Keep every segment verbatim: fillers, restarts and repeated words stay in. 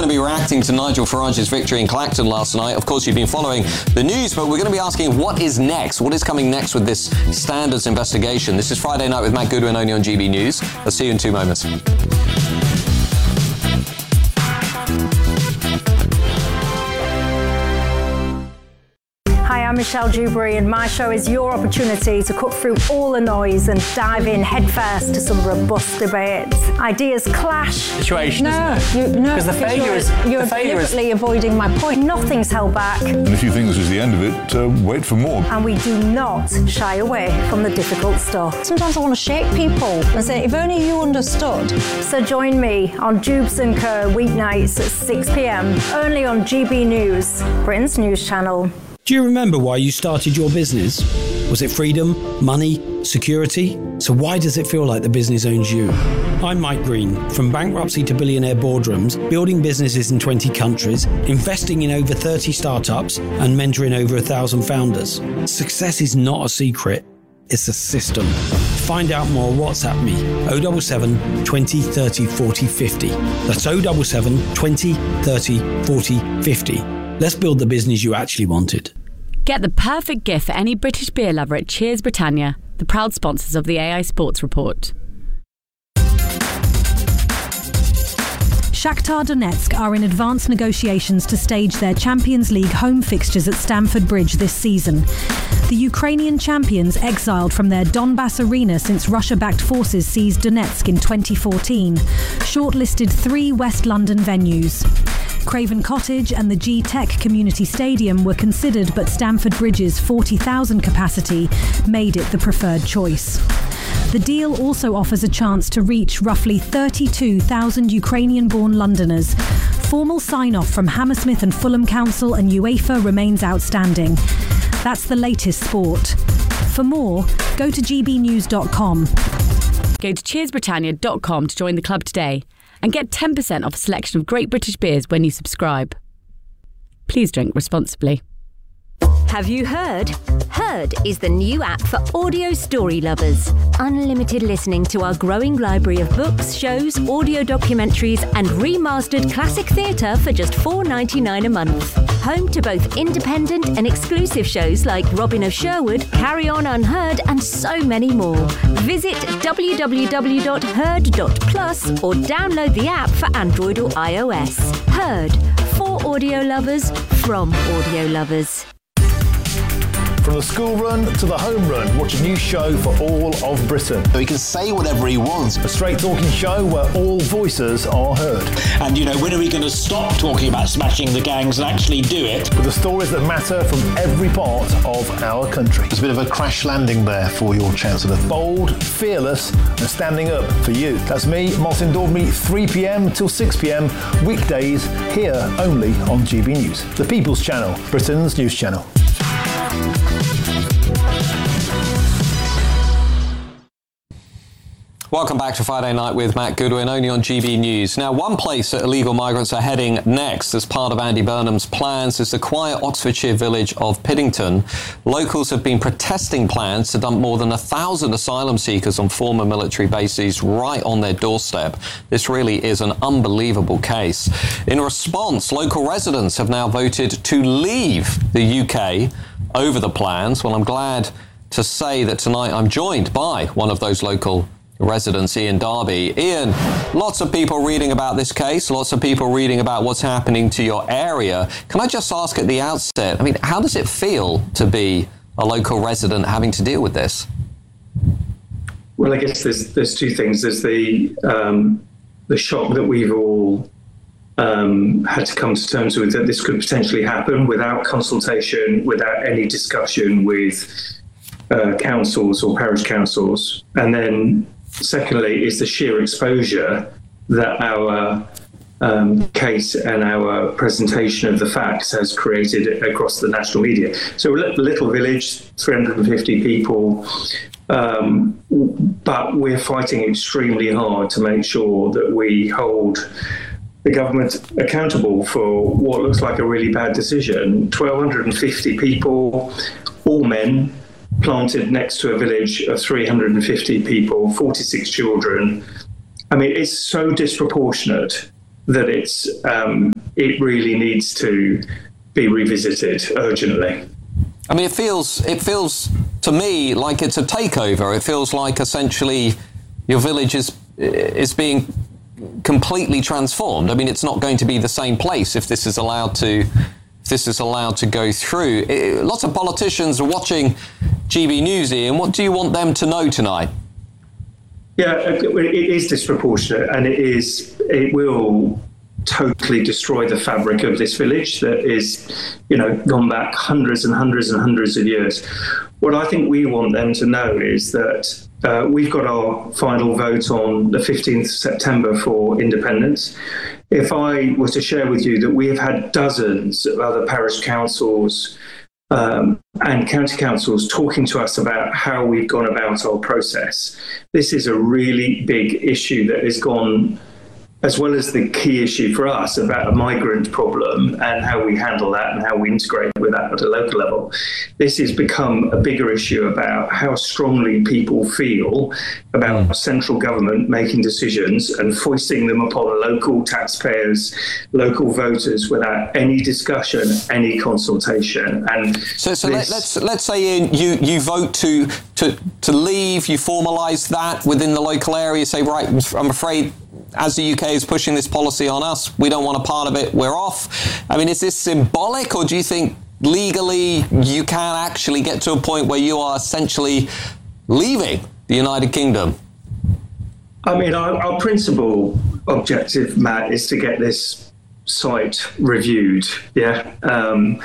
going to be reacting to Nigel Farage's victory in Clacton last night. Of course, you've been following the news, but we're going to be asking what is next? What is coming next with this Standards investigation? This is Friday Night with Matt Goodwin, only on G B News. I'll see you in two moments. I'm Michelle Dewberry, and my show is your opportunity to cut through all the noise and dive in headfirst to some robust debates. Ideas clash. Situation. No, you, no, because the failure you're, is you're the failure deliberately is... avoiding my point. Nothing's held back. And if you think this is the end of it, uh, wait for more. And we do not shy away from the difficult stuff. Sometimes I want to shake people and say, if only you understood. So join me on Jubes and Co weeknights at six p.m. only on G B News, Britain's news channel. Do you remember why you started your business? Was it freedom, money, security? So why does it feel like the business owns you? I'm Mike Green. From bankruptcy to billionaire boardrooms, building businesses in twenty countries, investing in over thirty startups, and mentoring over a thousand founders. Success is not a secret, it's a system. Find out more, WhatsApp me, oh seven seven, twenty, thirty, forty, fifty. That's oh seven seven, twenty, thirty, forty, fifty. Let's build the business you actually wanted. Get the perfect gift for any British beer lover at Cheers Britannia, the proud sponsors of the A I Sports Report. Shakhtar Donetsk are in advanced negotiations to stage their Champions League home fixtures at Stamford Bridge this season. The Ukrainian champions, exiled from their Donbass arena since Russia-backed forces seized Donetsk in twenty fourteen, shortlisted three West London venues. Craven Cottage and the G-Tech Community Stadium were considered, but Stamford Bridge's forty thousand capacity made it the preferred choice. The deal also offers a chance to reach roughly thirty-two thousand Ukrainian-born Londoners. Formal sign-off from Hammersmith and Fulham Council and UEFA remains outstanding. That's the latest sport. For more, go to g b news dot com. Go to cheers britannia dot com to join the club today and get ten percent off a selection of great British beers when you subscribe. Please drink responsibly. Have you heard? Heard is the new app for audio story lovers. Unlimited listening to our growing library of books, shows, audio documentaries and remastered classic theatre for just four dollars ninety-nine a month. Home to both independent and exclusive shows like Robin of Sherwood, Carry On Unheard and so many more. Visit w w w dot heard dot plus or download the app for Android or iOS. Heard, for audio lovers, from audio lovers. From the school run to the home run, watch a new show for all of Britain. So he can say whatever he wants. A straight talking show where all voices are heard. And, you know, when are we going to stop talking about smashing the gangs and actually do it? With the stories that matter from every part of our country. There's a bit of a crash landing there for your Chancellor. Bold, fearless and standing up for you. That's me, Martin Daubney, three p.m. till six p.m. weekdays here only on G B News. The People's Channel, Britain's news channel. Welcome back to Friday Night with Matt Goodwin, only on G B News. Now, one place that illegal migrants are heading next as part of Andy Burnham's plans is the quiet Oxfordshire village of Piddington. Locals have been protesting plans to dump more than a thousand asylum seekers on former military bases right on their doorstep. This really is an unbelievable case. In response, local residents have now voted to leave the U K over the plans. Well, I'm glad to say that tonight I'm joined by one of those local residents, Ian Darby. Ian, lots of people reading about this case, lots of people reading about what's happening to your area. Can I just ask at the outset, I mean, how does it feel to be a local resident having to deal with this? Well, I guess there's there's two things. There's the um, the shock that we've all um, had to come to terms with, that this could potentially happen without consultation, without any discussion with uh, councils or parish councils. And then secondly is the sheer exposure that our um, case and our presentation of the facts has created across the national media. So a little village, three hundred fifty people, um, but we're fighting extremely hard to make sure that we hold the government accountable for what looks like a really bad decision. twelve fifty people, all men, planted next to a village of three hundred fifty people, forty-six children. I mean, it's so disproportionate that it's um, it really needs to be revisited urgently. I mean, it feels it feels to me like it's a takeover. It feels like essentially your village is is being completely transformed. I mean, it's not going to be the same place if this is allowed to if this is allowed to go through. It, lots of politicians are watching G B News, Ian. What do you want them to know tonight? Yeah, it is disproportionate, and it is. It will totally destroy the fabric of this village that is, you know, gone back hundreds and hundreds and hundreds of years. What I think we want them to know is that uh, we've got our final vote on the fifteenth of September for independence. If I were to share with you that we have had dozens of other parish councils um, and county councils talking to us about how we've gone about our process, this is a really big issue that has gone, as well as the key issue for us about a migrant problem and how we handle that and how we integrate with that at a local level. This has become a bigger issue about how strongly people feel about mm. central government making decisions and foisting them upon local taxpayers, local voters without any discussion, any consultation. And so, so this... let, let's let's say Ian, you you vote to to to leave, you formalise that within the local area, say, right, I'm afraid, as the U K is pushing this policy on us, we don't want a part of it, we're off. I mean, is this symbolic, or do you think legally you can actually get to a point where you are essentially leaving the United Kingdom? I mean, our, our principal objective, Matt, is to get this site reviewed. Yeah, um,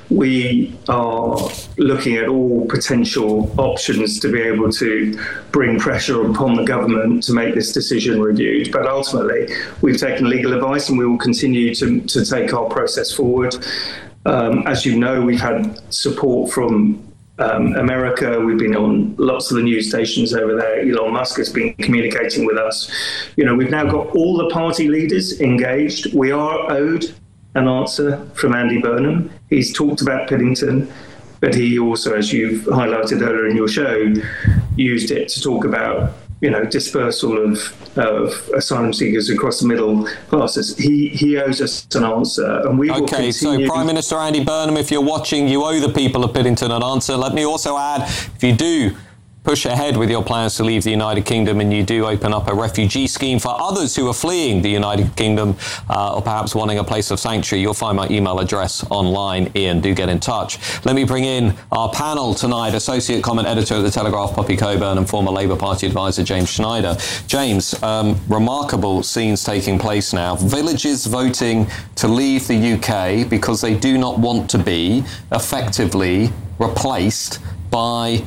we are looking at all potential options to be able to bring pressure upon the government to make this decision reviewed. But ultimately, we've taken legal advice, and we will continue to to take our process forward. Um, as you know, we've had support from Um, America. We've been on lots of the news stations over there. Elon Musk has been communicating with us. You know, we've now got all the party leaders engaged. We are owed an answer from Andy Burnham. He's talked about Piddington, but he also, as you've highlighted earlier in your show, used it to talk about, you know, dispersal of, of asylum seekers across the middle classes. He he owes us an answer, and we will Okay, continue. so Prime Minister Andy Burnham, if you're watching, you owe the people of Piddington an answer. Let me also add, if you do push ahead with your plans to leave the United Kingdom and you do open up a refugee scheme for others who are fleeing the United Kingdom uh, or perhaps wanting a place of sanctuary, you'll find my email address online. Ian, do get in touch. Let me bring in our panel tonight, Associate Comment Editor at The Telegraph, Poppy Coburn, and former Labour Party advisor, James Schneider. James, um, remarkable scenes taking place now. Villages voting to leave the U K because they do not want to be effectively replaced by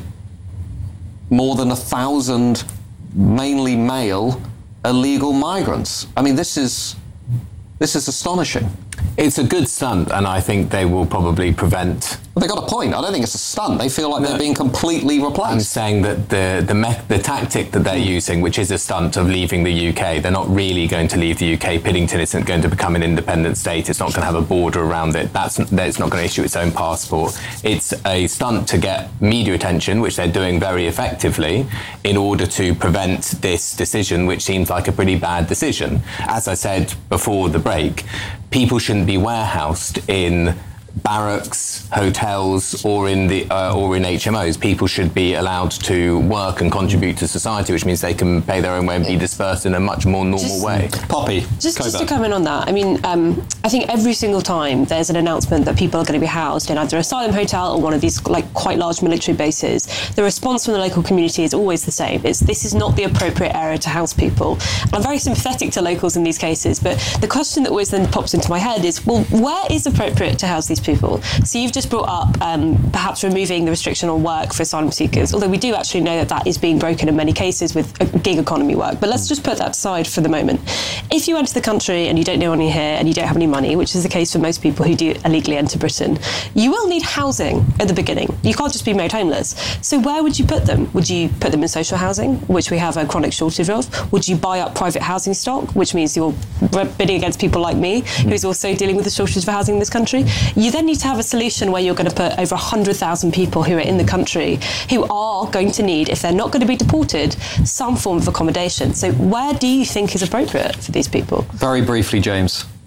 more than a thousand, mainly male, illegal migrants. I mean, this is this is astonishing. It's a good stunt, and I think they will probably prevent... Well, they got a point. I don't think it's a stunt. They feel like no, they're being completely replaced. I'm saying that the the, me- the tactic that they're mm. using, which is a stunt of leaving the U K, they're not really going to leave the U K. Piddington isn't going to become an independent state. It's not going to have a border around it. That's it's not going to issue its own passport. It's a stunt to get media attention, which they're doing very effectively, in order to prevent this decision, which seems like a pretty bad decision. As I said before the break, people shouldn't be warehoused in barracks, hotels, or in the uh, or in H M Os. People should be allowed to work and contribute to society, which means they can pay their own way and be dispersed in a much more normal just, way. Poppy, just, just to comment on that, I mean, um, I think every single time there's an announcement that people are going to be housed in either an asylum hotel or one of these like quite large military bases, the response from the local community is always the same. It's this is not the appropriate area to house people. And I'm very sympathetic to locals in these cases, but the question that always then pops into my head is, well, where is appropriate to house these people? So you've just brought up um, perhaps removing the restriction on work for asylum seekers, although we do actually know that that is being broken in many cases with gig economy work. But let's just put that aside for the moment. If you enter the country and you don't know anyone here and you don't have any money, which is the case for most people who do illegally enter Britain, you will need housing at the beginning. You can't just be made homeless. So where would you put them? Would you put them in social housing, which we have a chronic shortage of? Would you buy up private housing stock, which means you're bidding against people like me, who's also dealing with the shortage of housing in this country? You then need to have a solution where you're going to put over one hundred thousand people who are in the country who are going to need, if they're not going to be deported, some form of accommodation. So where do you think is appropriate for these people? Very briefly, James.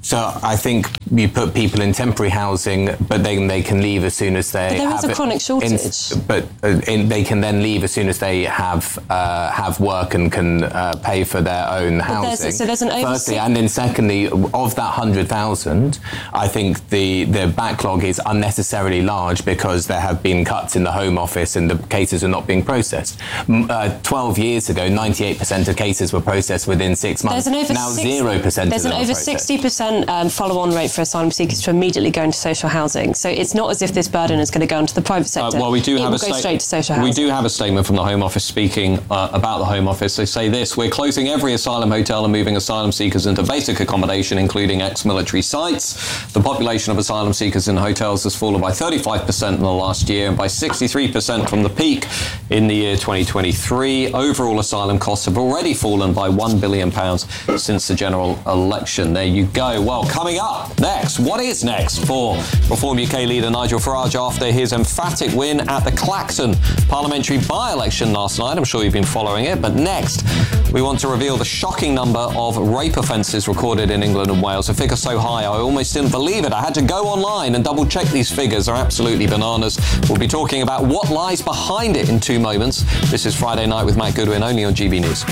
So I think you put people in temporary housing, but then they can leave as soon as they. But there have is a it chronic shortage. In, but uh, in, they can then leave as soon as they have uh, have work and can uh, pay for their own But housing. there's- so there's an over Firstly, six- and then secondly, of that hundred thousand, I think the the backlog is unnecessarily large because there have been cuts in the Home Office and the cases are not being processed. M- Uh, Twelve years ago, ninety-eight percent of cases were processed within six months. There's an over now six- zero percent. There's an over sixty percent um, follow-on rate for asylum seekers to immediately go into social housing. So it's not as if this burden is going to go into the private sector. Uh, well, we do it have will a go sta- straight to social housing. We do have a statement from the Home Office speaking uh, about the Home Office. They say this: we're closing every asylum hotel and moving asylum seekers into basic accommodation, including ex-military sites. The population of asylum seekers in hotels has fallen by thirty-five percent in the last year and by sixty-three percent from the peak in the year twenty twenty-three. Overall asylum costs have already fallen by one billion pounds since the general election. There you go. Well, coming up next, what is next for Reform U K leader Nigel Farage after his emphatic win at the Clacton parliamentary by-election last night? I'm sure you've been following it. But next, we want to reveal the shocking number of rape offences recorded in England and Wales. A figure so high, I almost didn't believe it. I had to go online and double-check these figures. They're absolutely bananas. We'll be talking about what lies behind it in two moments. This is Friday Night with Matt Goodwin, only on G B News.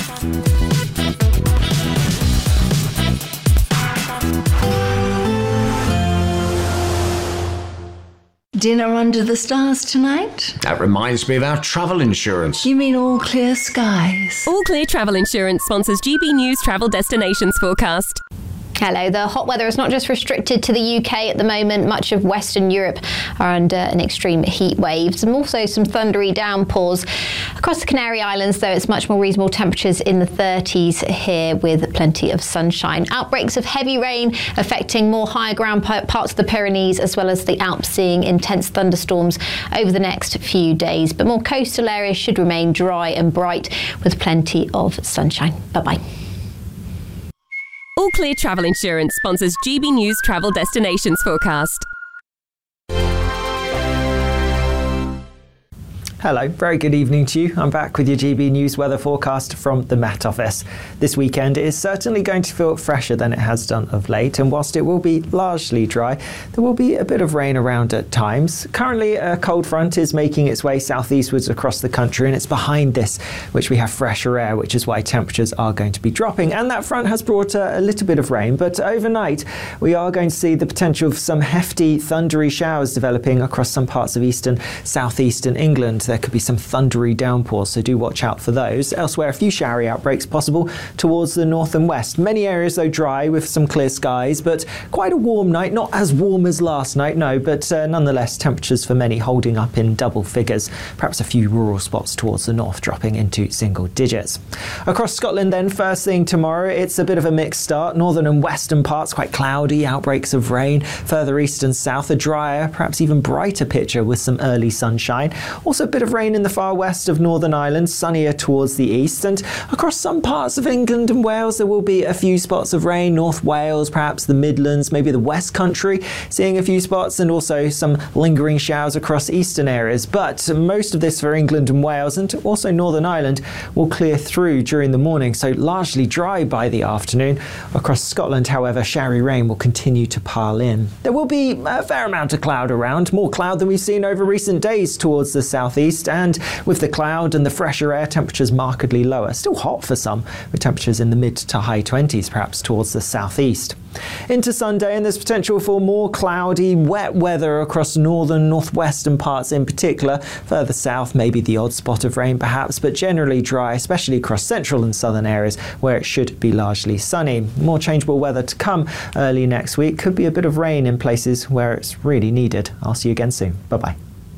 Dinner under the stars tonight? That reminds me of our travel insurance. You mean all clear skies? All Clear Travel Insurance sponsors G B News Travel Destinations Forecast. Hello. The hot weather is not just restricted to the U K at the moment. Much of Western Europe are under an extreme heat wave. And also some thundery downpours across the Canary Islands, though it's much more reasonable temperatures in the thirties here with plenty of sunshine. Outbreaks of heavy rain affecting more higher ground parts of the Pyrenees as well as the Alps, seeing intense thunderstorms over the next few days. But more coastal areas should remain dry and bright with plenty of sunshine. Bye-bye. All Clear Travel Insurance sponsors G B News Travel Destinations Forecast. Hello, very good evening to you. I'm back with your G B News weather forecast from the Met Office. This weekend is certainly going to feel fresher than it has done of late, and whilst it will be largely dry, there will be a bit of rain around at times. Currently, a cold front is making its way southeastwards across the country, and it's behind this which we have fresher air, which is why temperatures are going to be dropping. And that front has brought a, a little bit of rain, but overnight we are going to see the potential of some hefty, thundery showers developing across some parts of eastern, southeastern England. There could be some thundery downpours, so do watch out for those. Elsewhere, a few showery outbreaks possible towards the north and west. Many areas, though, dry with some clear skies, but quite a warm night. Not as warm as last night, no, but uh, nonetheless, temperatures for many holding up in double figures. Perhaps a few rural spots towards the north dropping into single digits. Across Scotland, then, first thing tomorrow, it's a bit of a mixed start. Northern and western parts quite cloudy, outbreaks of rain. Further east and south, a drier, perhaps even brighter picture with some early sunshine. Also a bit of rain in the far west of Northern Ireland, sunnier towards the east, and across some parts of England and Wales there will be a few spots of rain. North Wales, perhaps the Midlands, maybe the West Country, seeing a few spots, and also some lingering showers across eastern areas. But most of this for England and Wales and also Northern Ireland will clear through during the morning, so largely dry by the afternoon. Across Scotland, however, showery rain will continue to pile in. There will be a fair amount of cloud around, more cloud than we've seen over recent days towards the southeast, and with the cloud and the fresher air, temperatures markedly lower. Still hot for some, with temperatures in the mid to high twenties perhaps towards the southeast. Into Sunday, and there's potential for more cloudy, wet weather across northern, northwestern parts in particular. Further south, maybe the odd spot of rain perhaps, but generally dry, especially across central and southern areas where it should be largely sunny. More changeable weather to come early next week. Could be a bit of rain in places where it's really needed. I'll see you again soon. Bye-bye.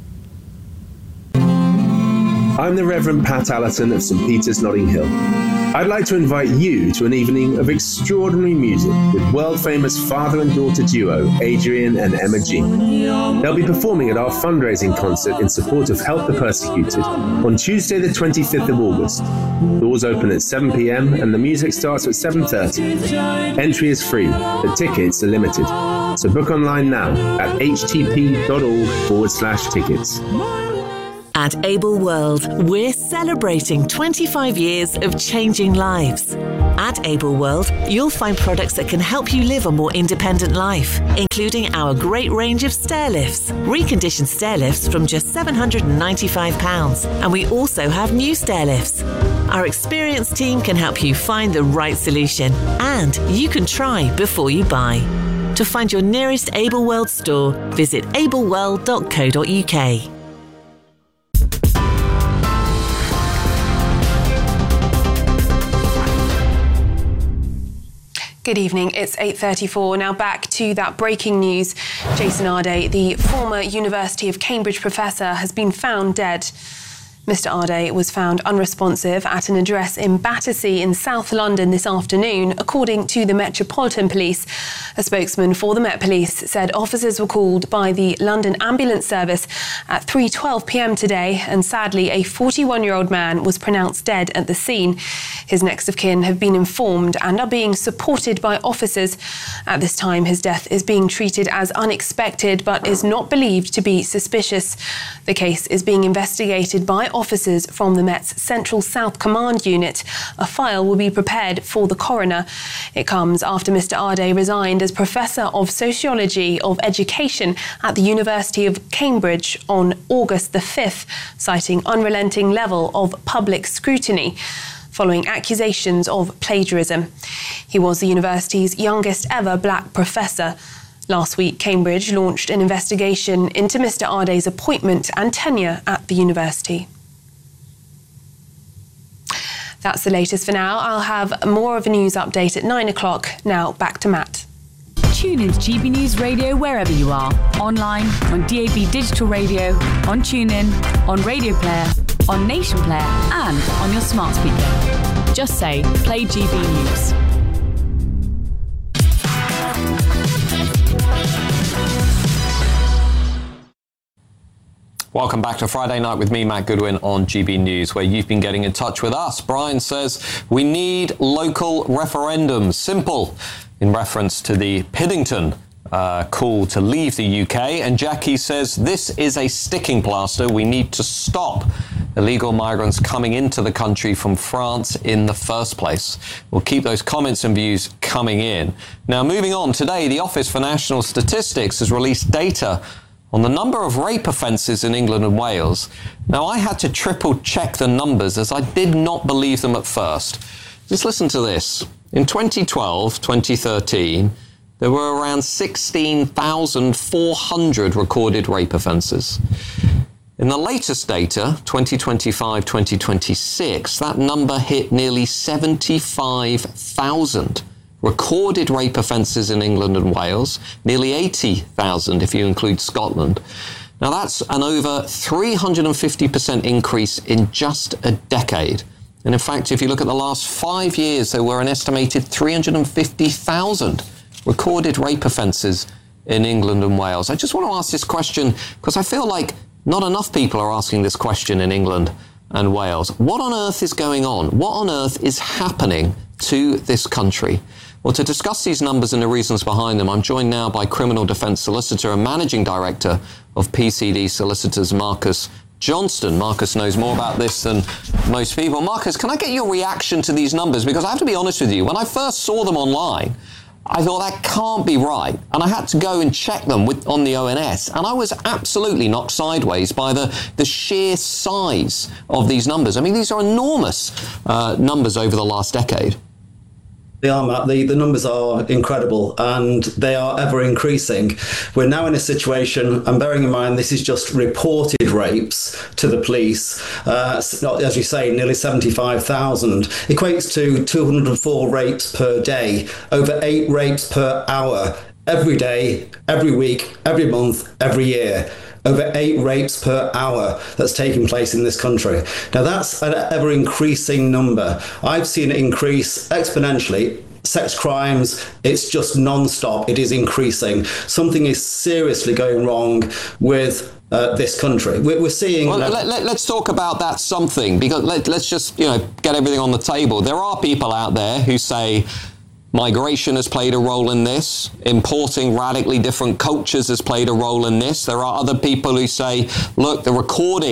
I'm the Reverend Pat Allerton of St Peter's, Notting Hill. I'd like to invite you to an evening of extraordinary music with world-famous father and daughter duo Adrian and Emma Jean. They'll be performing at our fundraising concert in support of Help the Persecuted on Tuesday the twenty-fifth of August. Doors open at seven p m and the music starts at seven thirty. Entry is free, but tickets are limited. So book online now at htp.org forward slash tickets. At Able World, we're celebrating twenty-five years of changing lives. At Able World, you'll find products that can help you live a more independent life, including our great range of stair lifts, reconditioned stair lifts from just seven hundred ninety-five pounds. And we also have new stair lifts. Our experienced team can help you find the right solution, and you can try before you buy. To find your nearest Able World store, visit able world dot co dot u k. Good evening, it's eight thirty-four. Now back to that breaking news. Jason Arday, the former University of Cambridge professor, has been found dead. Mister Arday was found unresponsive at an address in Battersea in South London this afternoon, according to the Metropolitan Police. A spokesman for the Met Police said officers were called by the London Ambulance Service at three twelve p m today, and sadly a forty-one-year-old man was pronounced dead at the scene. His next of kin have been informed and are being supported by officers. At this time, his death is being treated as unexpected but is not believed to be suspicious. The case is being investigated by officers from the Met's Central South Command Unit. A file will be prepared for the coroner. It comes after Mister Arday resigned as Professor of Sociology of Education at the University of Cambridge on August the fifth, citing unrelenting level of public scrutiny following accusations of plagiarism. He was the university's youngest ever black professor. Last week, Cambridge launched an investigation into Mister Arday's appointment and tenure at the university. That's the latest for now. I'll have more of a news update at nine o'clock. Now, back to Matt. Tune in to G B News Radio wherever you are. Online, on D A B Digital Radio, on TuneIn, on Radio Player, on Nation Player, and on your smart speaker. Just say, play G B News. Welcome back to Friday Night with me, Matt Goodwin, on G B News, where you've been getting in touch with us. Brian says, we need local referendums. Simple, in reference to the Piddington uh, call to leave the U K. And Jackie says, this is a sticking plaster. We need to stop illegal migrants coming into the country from France in the first place. We'll keep those comments and views coming in. Now, moving on, today, the Office for National Statistics has released data on the number of rape offences in England and Wales. Now, I had to triple check the numbers as I did not believe them at first. Just listen to this. In twenty twelve, twenty thirteen, there were around sixteen thousand four hundred recorded rape offences. In the latest data, twenty twenty-five, twenty twenty-six, that number hit nearly seventy-five thousand. Recorded rape offences in England and Wales, nearly eighty thousand if you include Scotland. Now that's an over three hundred fifty percent increase in just a decade. And in fact, if you look at the last five years, there were an estimated three hundred fifty thousand recorded rape offences in England and Wales. I just want to ask this question because I feel like not enough people are asking this question in England and Wales. What on earth is going on? What on earth is happening to this country? Well, to discuss these numbers and the reasons behind them, I'm joined now by criminal defence solicitor and managing director of P C D Solicitors, Marcus Johnston. Marcus knows more about this than most people. Marcus, can I get your reaction to these numbers? Because I have to be honest with you, when I first saw them online, I thought that can't be right. And I had to go and check them with, on the O N S. And I was absolutely knocked sideways by the, the sheer size of these numbers. I mean, these are enormous uh, numbers over the last decade. They are, Matt. The, the numbers are incredible and they are ever increasing. We're now in a situation, and bearing in mind this is just reported rapes to the police, uh, as you say, nearly seventy-five thousand, equates to two hundred four rapes per day, over eight rapes per hour, every day, every week, every month, every year. Over eight rapes per hour that's taking place in this country. Now that's an ever increasing number. I've seen it increase exponentially. Sex crimes, it's just non-stop. It is increasing. Something is seriously going wrong with uh, this country. We're, we're seeing... Well, let, let, let's talk about that something, because let, let's just, you know, get everything on the table. There are people out there who say migration has played a role in this. Importing radically different cultures has played a role in this. There are other people who say, look, the recording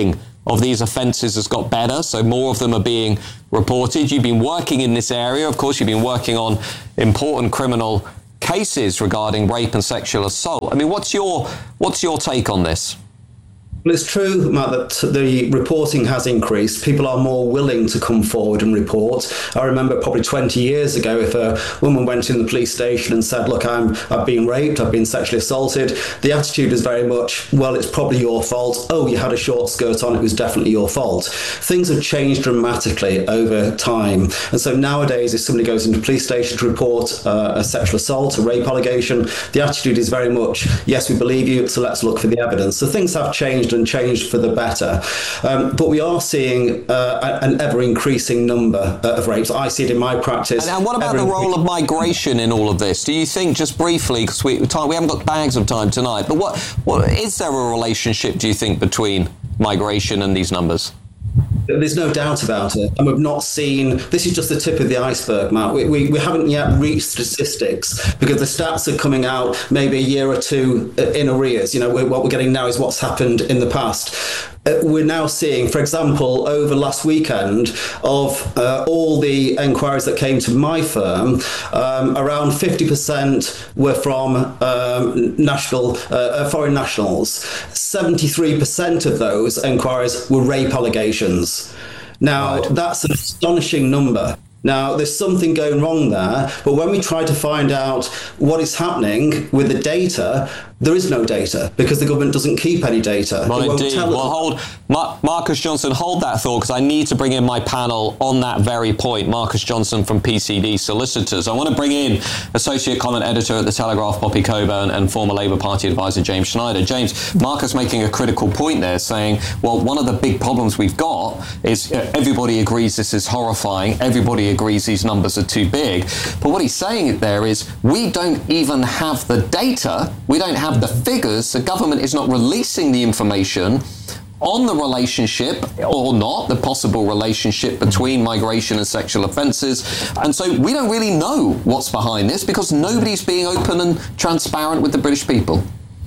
of these offences has got better, so more of them are being reported. You've been working in this area. Of course, you've been working on important criminal cases regarding rape and sexual assault. I mean, what's your what's your take on this? Well, it's true, Matt, that the reporting has increased. People are more willing to come forward and report. I remember probably twenty years ago, if a woman went in the police station and said, look, I'm, I've been raped, I've been sexually assaulted, the attitude is very much, well, it's probably your fault. Oh, you had a short skirt on, it was definitely your fault. Things have changed dramatically over time. And so nowadays, if somebody goes into the police station to report uh, a sexual assault, a rape allegation, the attitude is very much, yes, we believe you, so let's look for the evidence. So things have changed and changed for the better. Um, but we are seeing uh, an ever-increasing number of rapes. I see it in my practice. And, and what about the role of migration in all of this? Do you think, just briefly, because we, we haven't got bags of time tonight, but what, what is there a relationship, do you think, between migration and these numbers? There's no doubt about it. And we've not seen, this is just the tip of the iceberg, Matt. We, we, we haven't yet reached statistics because the stats are coming out maybe a year or two in arrears. You know, what we're getting now is what's happened in the past. Uh, we're now seeing, for example, over last weekend, of uh, all the enquiries that came to my firm, um, around fifty percent were from um, national, uh, foreign nationals. seventy-three percent of those enquiries were rape allegations. Now, right. That's an astonishing number. Now, there's something going wrong there, but when we try to find out what is happening with the data, there is no data because the government doesn't keep any data. Well, indeed. Well, hold, Mar- Marcus Johnson, hold that thought, because I need to bring in my panel on that very point. Marcus Johnson from P C D Solicitors. I want to bring in Associate Comment Editor at The Telegraph, Poppy Coburn, and former Labour Party advisor James Schneider. James, Marcus making a critical point there, saying, well, one of the big problems we've got is everybody agrees this is horrifying, everybody agrees these numbers are too big. But what he's saying there is we don't even have the data, we don't have the figures, the government is not releasing the information on the relationship or not, the possible relationship between migration and sexual offences. And so we don't really know what's behind this because nobody's being open and transparent with the British people.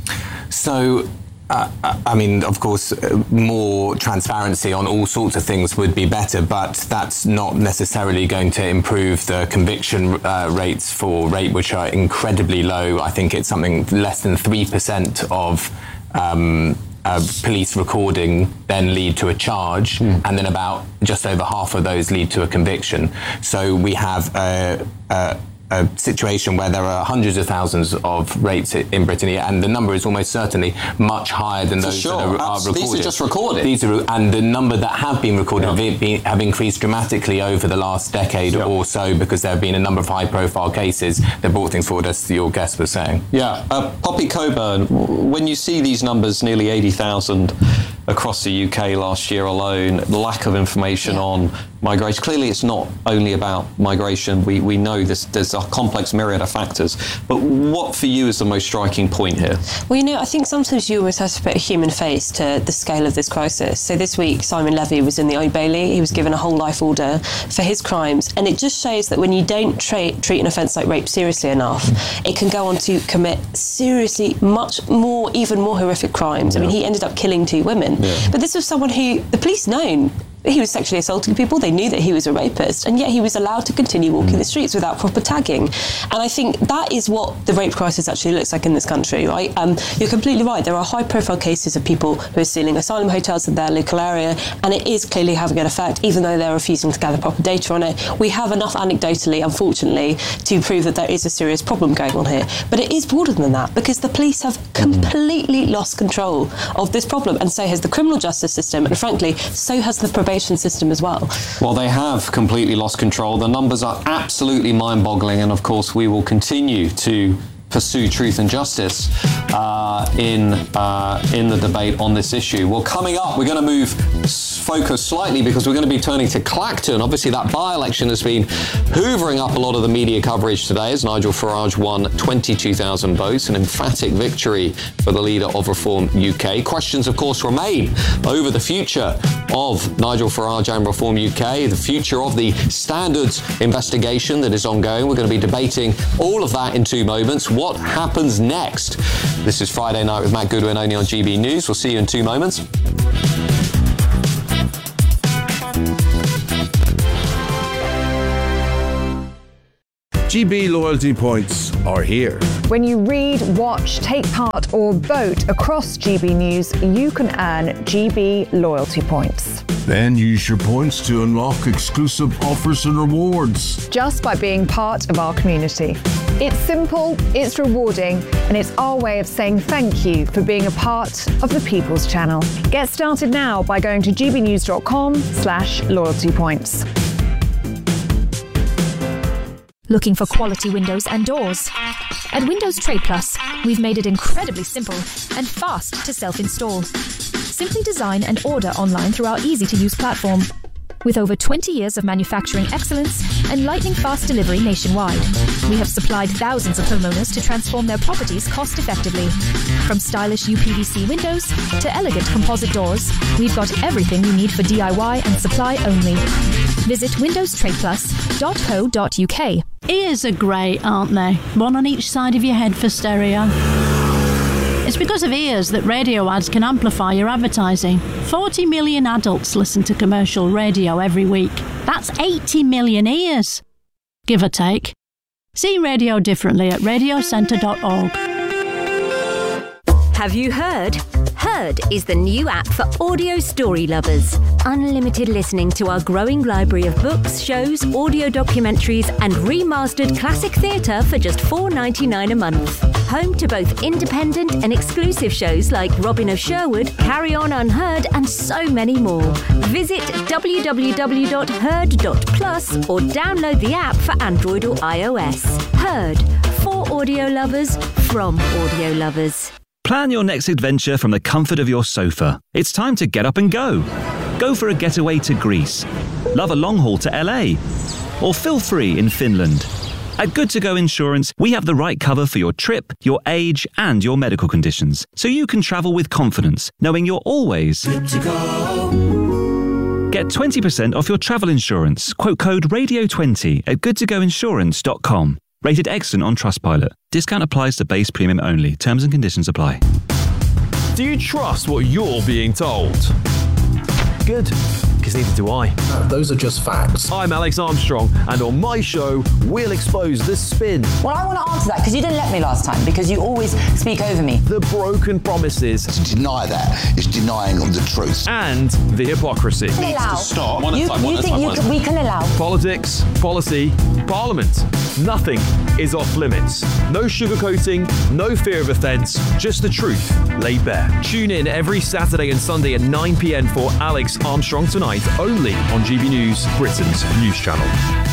So Uh, I mean, of course, more transparency on all sorts of things would be better, but that's not necessarily going to improve the conviction uh, rates for rape, which are incredibly low. I think it's something less than three percent of um, uh, police recording then lead to a charge, mm. and then about just over half of those lead to a conviction. So we have a, a a situation where there are hundreds of thousands of rapes in Britain, and the number is almost certainly much higher than those sure. that are, are recorded. These are just recorded. These are, and the number that have been recorded yeah. have, been, have increased dramatically over the last decade yeah. or so, because there have been a number of high-profile cases that brought things forward, as your guest was saying. Yeah. Uh, Poppy Coburn, when you see these numbers, nearly eighty thousand across the U K last year alone, lack of information on migration. Clearly, it's not only about migration. We we know this, there's a complex myriad of factors. But what for you is the most striking point here? Well, you know, I think sometimes you always have to put a human face to the scale of this crisis. So this week, Simon Levy was in the Old Bailey. He was given a whole life order for his crimes. And it just shows that when you don't tra- treat an offence like rape seriously enough, it can go on to commit seriously much more, even more horrific crimes. Yeah. I mean, he ended up killing two women. Yeah. But this was someone who the police known he was sexually assaulting people. They knew that he was a rapist, and yet he was allowed to continue walking the streets without proper tagging. And I think that is what the rape crisis actually looks like in this country, right? Um, you're completely right. There are high-profile cases of people who are stealing asylum hotels in their local area, and it is clearly having an effect, even though they're refusing to gather proper data on it. We have enough anecdotally, unfortunately, to prove that there is a serious problem going on here. But it is broader than that, because the police have completely lost control of this problem, and so has the criminal justice system, and frankly, so has the probation system as well. Well, they have completely lost control. The numbers are absolutely mind-boggling, and of course we will continue to pursue truth and justice uh, in uh, in the debate on this issue. Well, coming up, we're going to move focus slightly, because we're going to be turning to Clacton. Obviously, that by-election has been hoovering up a lot of the media coverage today, as Nigel Farage won twenty-two thousand votes, an emphatic victory for the leader of Reform U K. Questions, of course, remain over the future of Nigel Farage and Reform U K, the future of the Standards investigation that is ongoing. We're going to be debating all of that in two moments. What happens next? This is Friday Night with Matt Goodwin, only on G B News. We'll see you in two moments. G B loyalty points are here. When you read, watch, take part or vote across G B News, you can earn G B loyalty points. Then use your points to unlock exclusive offers and rewards. Just by being part of our community. It's simple, it's rewarding, and it's our way of saying thank you for being a part of the People's Channel. Get started now by going to gbnews.com slash loyalty points. Looking for quality windows and doors? At Windows Trade Plus, we've made it incredibly simple and fast to self-install. Simply design and order online through our easy-to-use platform. With over twenty years of manufacturing excellence and lightning-fast delivery nationwide, we have supplied thousands of homeowners to transform their properties cost-effectively. From stylish U P V C windows to elegant composite doors, we've got everything you need for D I Y and supply only. Visit windows trade plus dot co dot U K. Ears are great, aren't they? One on each side of your head for stereo. It's because of ears that radio ads can amplify your advertising. forty million adults listen to commercial radio every week. That's eighty million ears, give or take. See radio differently at radio centre dot org. Have you heard? Heard is the new app for audio story lovers. Unlimited listening to our growing library of books, shows, audio documentaries, and remastered classic theatre for just four dollars ninety-nine a month. Home to both independent and exclusive shows like Robin of Sherwood, Carry On Unheard, and so many more. Visit w w w dot heard dot plus or download the app for Android or iOS. Heard, for audio lovers, from audio lovers. Plan your next adventure from the comfort of your sofa. It's time to get up and go. Go for a getaway to Greece. Love a long haul to L A. Or feel free in Finland. At Good To Go Insurance, we have the right cover for your trip, your age, and your medical conditions, so you can travel with confidence, knowing you're always good to go. Get twenty percent off your travel insurance. Quote code radio twenty at good to go insurance dot com. Rated excellent on Trustpilot. Discount applies to base premium only. Terms and conditions apply. Do you trust what you're being told? Good, because neither do I. No, those are just facts. I'm Alex Armstrong, and on my show, we'll expose the spin. Well, I want to answer that, because you didn't let me last time, because you always speak over me. The broken promises. To deny that is denying the truth. And the hypocrisy. Allow. Stop. You, you think you can, we can allow? Politics, policy, parliament. Nothing is off limits. No sugarcoating, no fear of offence, just the truth laid bare. Tune in every Saturday and Sunday at nine p.m. for Alex Armstrong Tonight, only on G B News, Britain's news channel.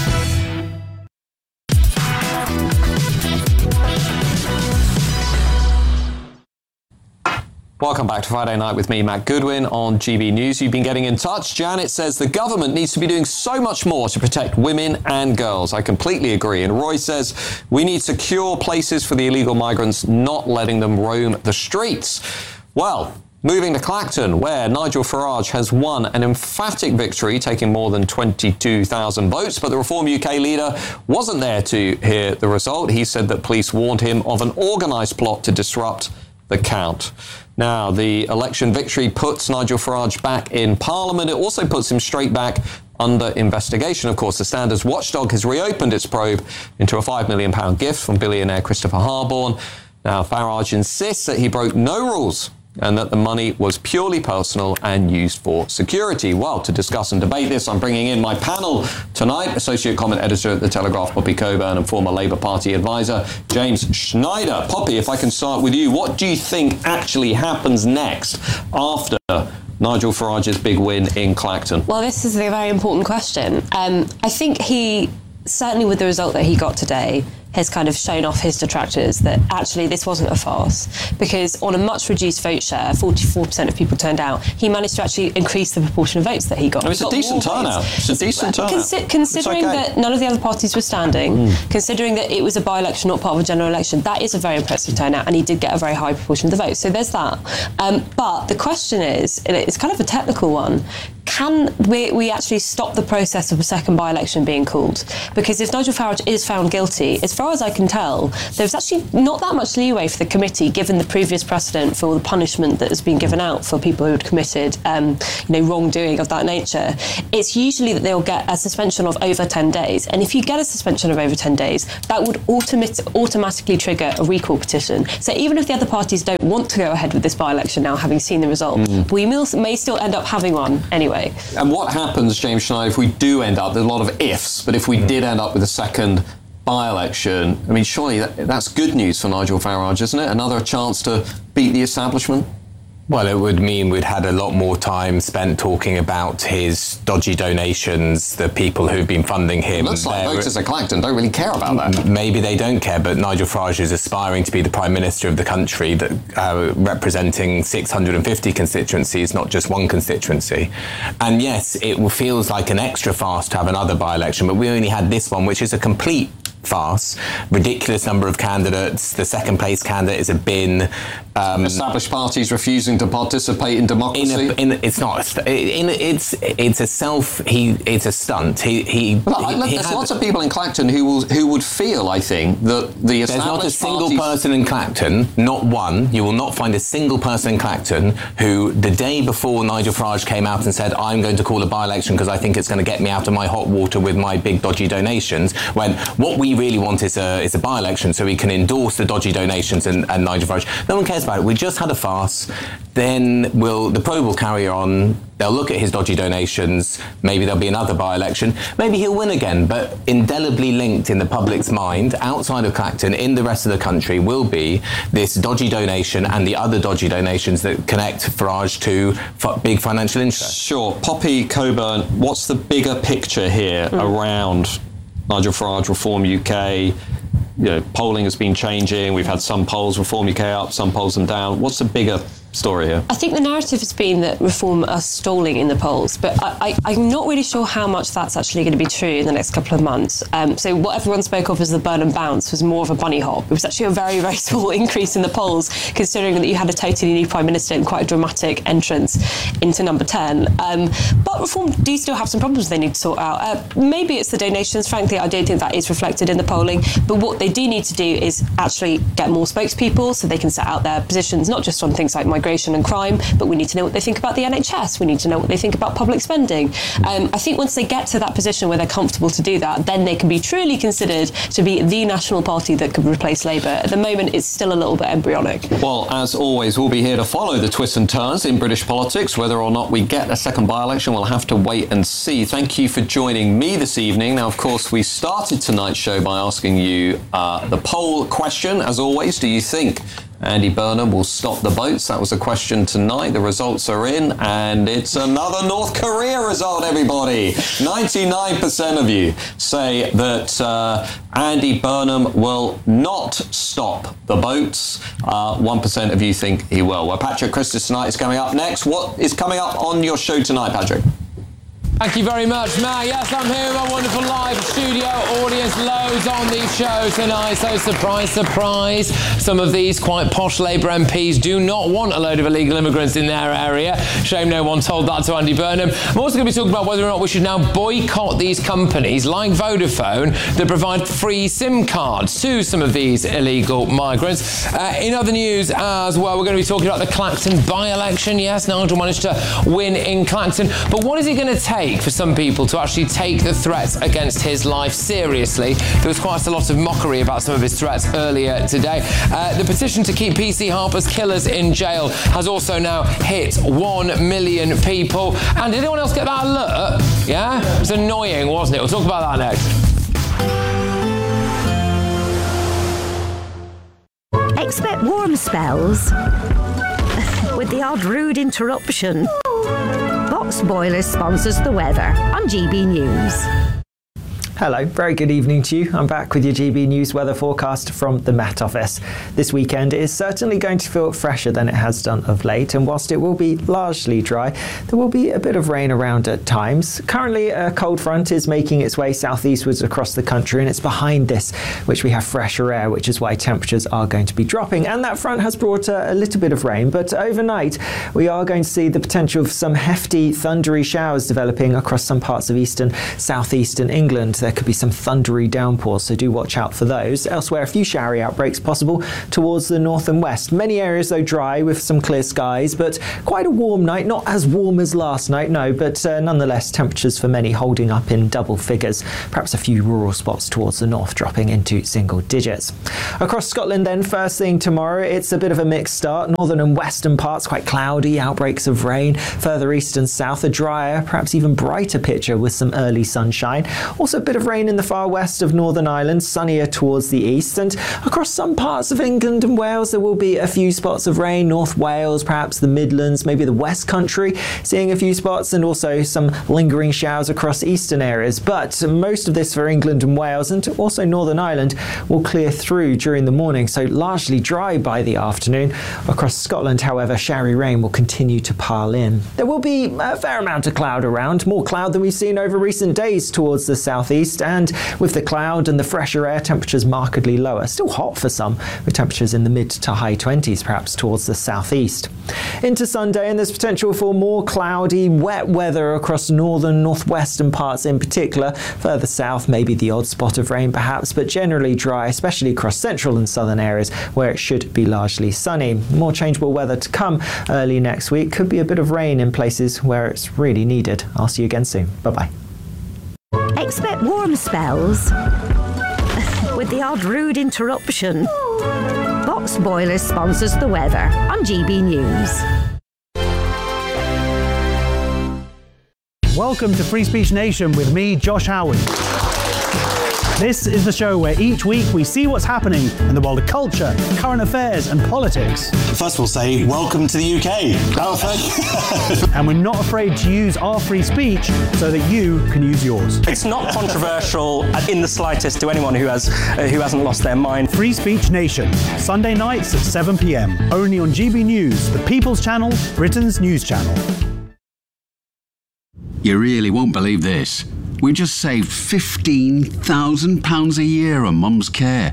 Welcome back to Friday Night with me, Matt Goodwin, on G B News. You've been getting in touch. Janet says the government needs to be doing so much more to protect women and girls. I completely agree. And Roy says we need secure places for the illegal migrants, not letting them roam the streets. Well, moving to Clacton, where Nigel Farage has won an emphatic victory, taking more than twenty-two thousand votes. But the Reform U K leader wasn't there to hear the result. He said that police warned him of an organised plot to disrupt the count. Now, the election victory puts Nigel Farage back in Parliament. It also puts him straight back under investigation. Of course, the Standards Watchdog has reopened its probe into a five million pounds gift from billionaire Christopher Harborne. Now, Farage insists that he broke no rules and that the money was purely personal and used for security. Well, to discuss and debate this, I'm bringing in my panel tonight, Associate Comment Editor at The Telegraph, Poppy Coburn, and former Labour Party advisor, James Schneider. Poppy, if I can start with you, what do you think actually happens next after Nigel Farage's big win in Clacton? Well, this is a very important question. Um, I think he, certainly with the result that he got today, has kind of shown off his detractors that actually this wasn't a farce, because on a much reduced vote share, forty-four percent of people turned out, he managed to actually increase the proportion of votes that he got. Oh, it's a decent turnout. It's a decent turnout. Consi- considering okay. that none of the other parties were standing, mm. considering that it was a by-election, not part of a general election, that is a very impressive turnout, and he did get a very high proportion of the votes. So there's that. Um, but the question is, and it's kind of a technical one, can we, we actually stop the process of a second by-election being called? Because if Nigel Farage is found guilty, it's far as I can tell, there's actually not that much leeway for the committee, given the previous precedent for the punishment that has been given out for people who had committed, um, you know, wrongdoing of that nature. It's usually that they'll get a suspension of over ten days. And if you get a suspension of over ten days, that would automat- automatically trigger a recall petition. So even if the other parties don't want to go ahead with this by-election now, having seen the result, mm. we may, may still end up having one anyway. And what happens, James Schneider, if we do end up, there's a lot of ifs, but if we mm. did end up with a second by-election, I mean, surely that, that's good news for Nigel Farage, isn't it? Another chance to beat the establishment? Well, it would mean we'd had a lot more time spent talking about his dodgy donations, the people who've been funding him. It looks like voters at Clacton don't really care about that. Maybe they don't care, but Nigel Farage is aspiring to be the Prime Minister of the country, that uh, representing six hundred fifty constituencies, not just one constituency. And yes, it feels like an extra farce to have another by-election, but we only had this one, which is a complete farce. Ridiculous number of candidates. The second place candidate is a bin. Um, Established parties refusing to participate in democracy. In a, in, it's not. In, it's it's a self. He it's a stunt. He he. Well, he, look, he there's had, lots of people in Clacton who will who would feel, I think, that the established there's not a single parties... person in Clacton, not one. You will not find a single person in Clacton who, the day before Nigel Farage came out and said, "I'm going to call a by-election because I think it's going to get me out of my hot water with my big dodgy donations," when what we really want is a is a by-election so we can endorse the dodgy donations and, and Nigel Farage. No one cares about it. We just had a farce. Then will the probe will carry on. They'll look at his dodgy donations. Maybe there'll be another by-election. Maybe he'll win again. But indelibly linked in the public's mind, outside of Clacton, in the rest of the country, will be this dodgy donation and the other dodgy donations that connect Farage to f- big financial interests. Sure. Poppy Coburn, what's the bigger picture here mm. around Nigel Farage, Reform U K? You know, polling has been changing. We've had some polls, Reform U K up, some polls them down. What's the bigger story here? I think the narrative has been that Reform are stalling in the polls, but I, I, I'm not really sure how much that's actually going to be true in the next couple of months. Um, so what everyone spoke of as the Burnham bounce was more of a bunny hop. It was actually a very, very small increase in the polls, considering that you had a totally new Prime Minister and quite a dramatic entrance into number ten. Um, but Reform do still have some problems they need to sort out. Uh, maybe it's the donations. Frankly, I don't think that is reflected in the polling. But what they do need to do is actually get more spokespeople so they can set out their positions, not just on things like migration and crime, but we need to know what they think about the N H S. We need to know what they think about public spending. Um, I think once they get to that position where they're comfortable to do that, then they can be truly considered to be the national party that could replace Labour. At the moment, it's still a little bit embryonic. Well, as always, we'll be here to follow the twists and turns in British politics. Whether or not we get a second by-election, we'll have to wait and see. Thank you for joining me this evening. Now, of course, we started tonight's show by asking you uh, the poll question. As always, do you think Andy Burnham will stop the boats? That was a question tonight. The results are in, and it's another North Korea result, everybody. ninety-nine percent of you say that uh, Andy Burnham will not stop the boats. Uh, one percent of you think he will. Well, Patrick Christys tonight is coming up next. What is coming up on your show tonight, Patrick? Thank you very much, Matt. Yes, I'm here with my wonderful live studio audience. Loads on the show tonight. So surprise, surprise. Some of these quite posh Labour M Ps do not want a load of illegal immigrants in their area. Shame no one told that to Andy Burnham. I'm also going to be talking about whether or not we should now boycott these companies like Vodafone that provide free SIM cards to some of these illegal migrants. Uh, in other news as well, we're going to be talking about the Clacton by-election. Yes, Nigel managed to win in Clacton. But what is it going to take for some people to actually take the threats against his life seriously? There was quite a lot of mockery about some of his threats earlier today. Uh, the petition to keep P C Harper's killers in jail has also now hit one million people. And did anyone else get that alert? Yeah? It was annoying, wasn't it? We'll talk about that next. Expect warm spells with the odd rude interruption. Box Boilers sponsors the weather on G B News. Hello, very good evening to you. I'm back with your G B News weather forecast from the Met Office. This weekend is certainly going to feel fresher than it has done of late, and whilst it will be largely dry, there will be a bit of rain around at times. Currently, a cold front is making its way southeastwards across the country, and it's behind this which we have fresher air, which is why temperatures are going to be dropping. And that front has brought a, a little bit of rain, but overnight we are going to see the potential of some hefty thundery showers developing across some parts of eastern, southeastern England. There there could be some thundery downpours, so do watch out for those. Elsewhere, a few showery outbreaks possible towards the north and west. Many areas, though, dry with some clear skies, but quite a warm night. Not as warm as last night, no, but uh, nonetheless, temperatures for many holding up in double figures. Perhaps a few rural spots towards the north dropping into single digits. Across Scotland, then, first thing tomorrow, it's a bit of a mixed start. Northern and western parts quite cloudy, outbreaks of rain. Further east and south, a drier, perhaps even brighter picture with some early sunshine. Also a bit of rain in the far west of Northern Ireland, sunnier towards the east. And across some parts of England and Wales, there will be a few spots of rain. North Wales, perhaps the Midlands, maybe the West Country, seeing a few spots, and also some lingering showers across eastern areas. But most of this for England and Wales, and also Northern Ireland, will clear through during the morning, so largely dry by the afternoon. Across Scotland, however, showery rain will continue to pile in. There will be a fair amount of cloud around, more cloud than we've seen over recent days towards the southeast, and with the cloud and the fresher air, temperatures markedly lower. Still hot for some, with temperatures in the mid to high twenties perhaps towards the southeast. Into Sunday, and there's potential for more cloudy, wet weather across northern, northwestern parts in particular. Further south, maybe the odd spot of rain perhaps, but generally dry, especially across central and southern areas where it should be largely sunny. More changeable weather to come early next week. Could be a bit of rain in places where it's really needed. I'll see you again soon. Bye-bye. Expect warm spells with the odd rude interruption. Box Boilers sponsors the weather on G B News. Welcome to Free Speech Nation with me, Josh Howard. This is the show where each week we see what's happening in the world of culture, current affairs and politics. First we'll say welcome to the U K. Oh, thank you. And we're not afraid to use our free speech so that you can use yours. It's not controversial in the slightest to anyone who has uh, who hasn't lost their mind. Free Speech Nation, Sunday nights at seven p m, only on G B News, the People's Channel, Britain's news channel. You really won't believe this. We just saved fifteen thousand pounds a year on Mum's care.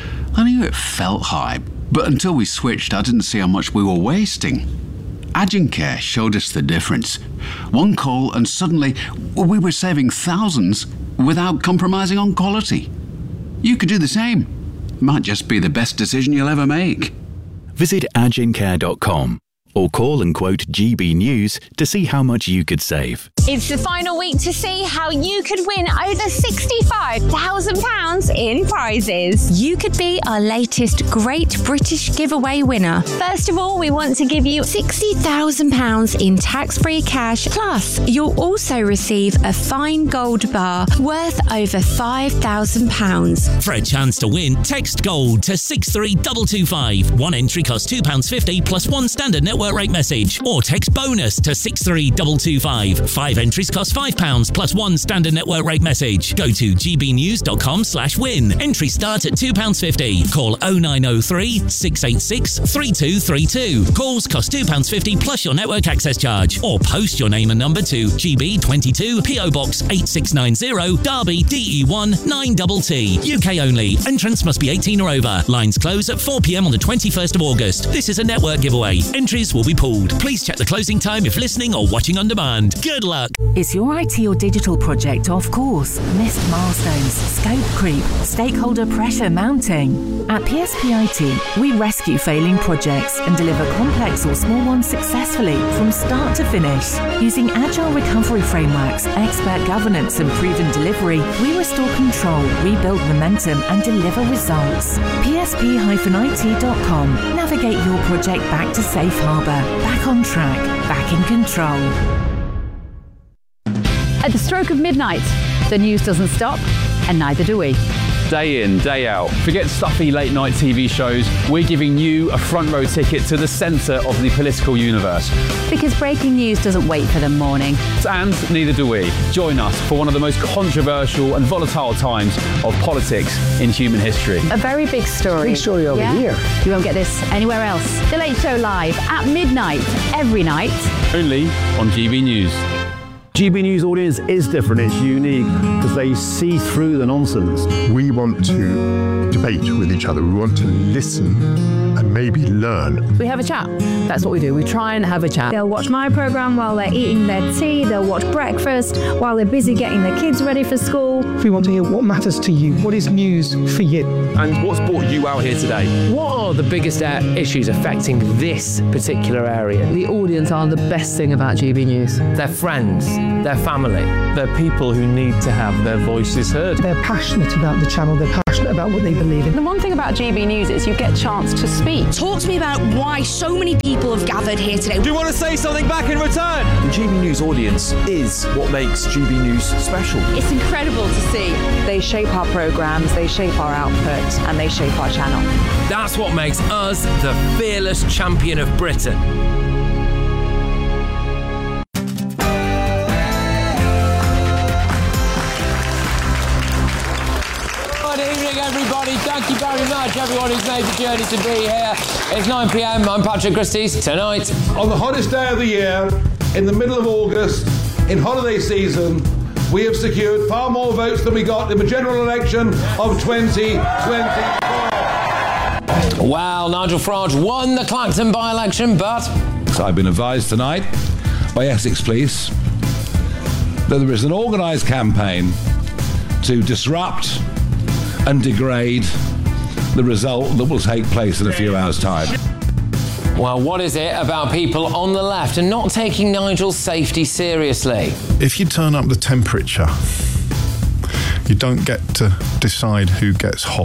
I knew it felt high, but until we switched, I didn't see how much we were wasting. Agencare showed us the difference. One call and suddenly we were saving thousands without compromising on quality. You could do the same. Might just be the best decision you'll ever make. Visit agencare dot com or call and quote G B News to see how much you could save. It's the final week to see how you could win over sixty-five thousand pounds in prizes. You could be our latest Great British Giveaway winner. First of all, we want to give you sixty thousand pounds in tax-free cash. Plus, you'll also receive a fine gold bar worth over five thousand pounds. For a chance to win, text GOLD to six three two two five. One entry costs two pounds fifty plus one standard network rate message. Or text BONUS to six three two two five. Five entries cost five pounds plus one standard network rate message. Go to gbnews.com slash win. Entry start at two pounds fifty. Call oh nine oh three, six eight six, three two three two. Calls cost two pounds fifty plus your network access charge. Or post your name and number to G B twenty-two P O Box eight six nine zero, Derby D E one nine T T. U K only. Entrance must be eighteen or over. Lines close at four p m on the twenty-first of August. This is a network giveaway. Entries will be pooled. Please check the closing time if listening or watching on demand. Good luck. Is your I T or digital project off course? Missed milestones, scope creep, stakeholder pressure mounting? At P S P I T, we rescue failing projects and deliver complex or small ones successfully from start to finish. Using agile recovery frameworks, expert governance and proven delivery, we restore control, rebuild momentum and deliver results. P S P I T dot com. Navigate your project back to safe harbour, back on track, back in control. At the stroke of midnight, the news doesn't stop, and neither do we. Day in, day out. Forget stuffy late night T V shows. We're giving you a front row ticket to the centre of the political universe. Because breaking news doesn't wait for the morning. And neither do we. Join us for one of the most controversial and volatile times of politics in human history. A very big story. Big story over yeah? here. You won't get this anywhere else. The Late Show Live at midnight, every night. Only on G B News. G B News audience is different, it's unique, because they see through the nonsense. We want to debate with each other, we want to listen and maybe learn. We have a chat. That's what we do. We try and have a chat. They'll watch my programme while they're eating their tea. They'll watch breakfast while they're busy getting their kids ready for school. We want to hear what matters to you. What is news for you? And what's brought you out here today? What are the biggest uh, issues affecting this particular area? The audience are the best thing about G B News. Their friends, their family. They're people who need to have their voices heard. They're passionate about the channel. They're passionate about what they believe in. The one thing about G B News is you get a chance to speak. Talk to me about why so many people have gathered here today. Do you want to say something back in return? The G B News audience is what makes G B News special. It's incredible to see. They shape our programmes, they shape our output, and they shape our channel. That's what makes us the fearless champion of Britain. Good evening, everybody. Thank you very much, everyone who's made the journey to be here. It's nine p m. I'm Patrick Christys. Tonight, on the hottest day of the year, in the middle of August, in holiday season, we have secured far more votes than we got in the general election of twenty twenty-four. Well, Nigel Farage won the Clacton by-election, but... So I've been advised tonight by Essex Police that there is an organised campaign to disrupt and degrade the result that will take place in a few hours' time. Well, what is it about people on the left and not taking Nigel's safety seriously? If you turn up the temperature, you don't get to decide who gets hot.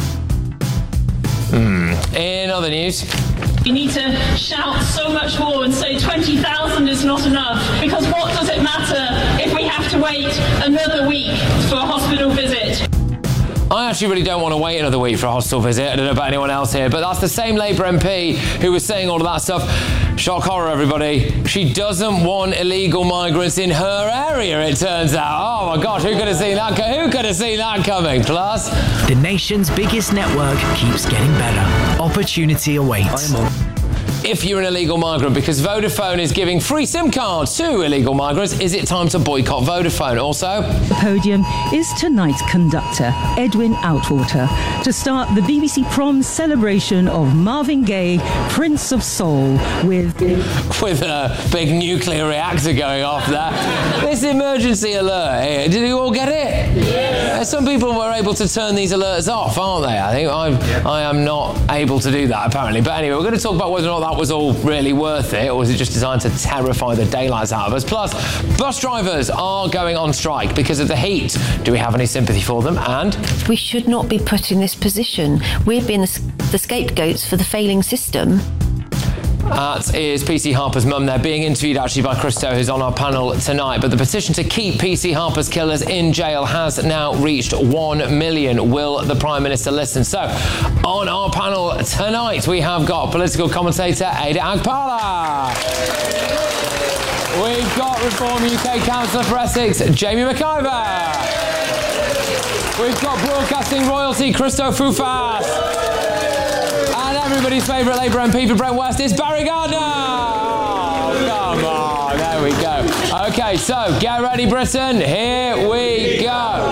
Mm. In other news... You need to shout so much more and say twenty thousand is not enough, because what does it matter if we have to wait another week for a hospital visit? I actually really don't want to wait another week for a hospital visit. I don't know about anyone else here, but that's the same Labour M P who was saying all of that stuff. Shock horror, everybody. She doesn't want illegal migrants in her area, it turns out. Oh my gosh, who could have seen that? Co- who could have seen that coming? Plus, the nation's biggest network keeps getting better. Opportunity awaits. if you're an illegal migrant, because Vodafone is giving free SIM cards to illegal migrants, is it time to boycott Vodafone? Also, the podium is tonight's conductor, Edwin Outwater, to start the B B C Proms celebration of Marvin Gaye, Prince of Soul, with with a big nuclear reactor going off there. This emergency alert here, did you all get it? Yeah. Some people were able to turn these alerts off, aren't they? I think I'm, yeah. I am not able to do that, apparently. But anyway, we're going to talk about whether or not that was all really worth it, or was it just designed to terrify the daylights out of us. Plus, bus drivers are going on strike because of the heat. Do we have any sympathy for them? And we should not be put in this position. We're being the, the scapegoats for the failing system. That is P C Harper's mum. They're being interviewed actually by Christo, who's on our panel tonight. But the petition to keep P C Harper's killers in jail has now reached one million. Will the Prime Minister listen? So, on our panel tonight, we have got political commentator Ada Agpala. We've got Reform U K Councillor for Essex, Jamie McIver. We've got broadcasting royalty, Christo Fufas. Everybody's favourite Labour M P for Brent West is Barry Gardner. Oh, come on, there we go. Okay, so get ready, Britain. Here we go.